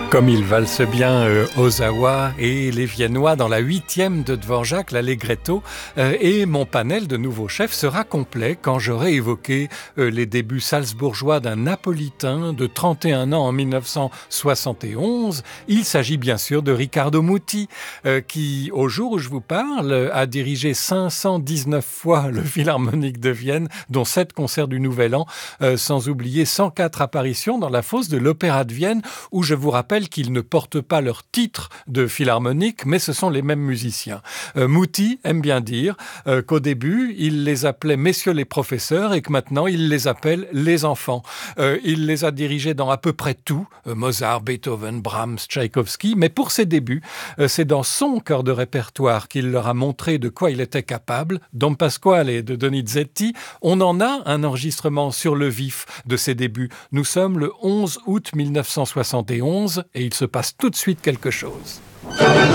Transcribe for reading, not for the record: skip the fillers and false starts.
Comme ils valsent bien Ozawa et les Viennois dans la 8e de Dvorak, l'Allegretto, et mon panel de nouveaux chefs sera complet quand j'aurai évoqué les débuts salzbourgeois d'un napolitain de 31 ans en 1971. Il s'agit bien sûr de Riccardo Muti, qui, au jour où je vous parle, a dirigé 519 fois le Philharmonique de Vienne, dont 7 concerts du Nouvel An, sans oublier 104 apparitions dans la fosse de l'Opéra de Vienne, où je vous rappelle qu'ils ne portent pas leur titre de philharmonique, mais ce sont les mêmes musiciens. Muti aime bien dire qu'au début, il les appelait messieurs les professeurs et que maintenant, il les appelle les enfants. Il les a dirigés dans à peu près tout, Mozart, Beethoven, Brahms, Tchaïkovski, mais pour ses débuts, c'est dans son cœur de répertoire qu'il leur a montré de quoi il était capable. Don Pasquale de Donizetti, on en a un enregistrement sur le vif de ses débuts. Nous sommes le 11 août 1971 et il se passe tout de suite quelque chose.